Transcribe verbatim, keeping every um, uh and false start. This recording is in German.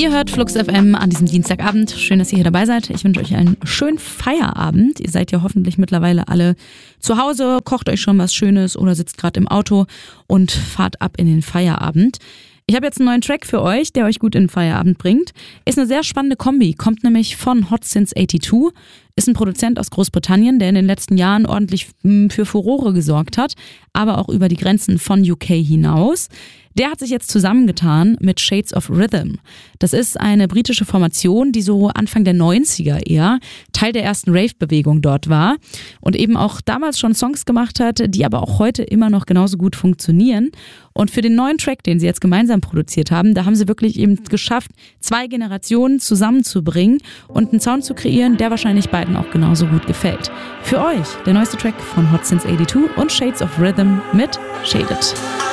Ihr hört Flux F M an diesem Dienstagabend. Schön, dass ihr hier dabei seid. Ich wünsche euch einen schönen Feierabend. Ihr seid ja hoffentlich mittlerweile alle zu Hause, kocht euch schon was Schönes oder sitzt gerade im Auto und fahrt ab in den Feierabend. Ich habe jetzt einen neuen Track für euch, der euch gut in den Feierabend bringt. Ist eine sehr spannende Kombi, kommt nämlich von Hot Since zweiundachtzig. Ist ein Produzent aus Großbritannien, der in den letzten Jahren ordentlich für Furore gesorgt hat, aber auch über die Grenzen von U K hinaus. Der hat sich jetzt zusammengetan mit Shades of Rhythm. Das ist eine britische Formation, die so Anfang der neunziger eher Teil der ersten Rave-Bewegung dort war und eben auch damals schon Songs gemacht hat, die aber auch heute immer noch genauso gut funktionieren. Und für den neuen Track, den sie jetzt gemeinsam produziert haben, da haben sie wirklich eben geschafft, zwei Generationen zusammenzubringen und einen Sound zu kreieren, der wahrscheinlich beiden auch genauso gut gefällt. Für euch der neueste Track von Hot Since zweiundachtzig und Shades of Rhythm mit Shaded.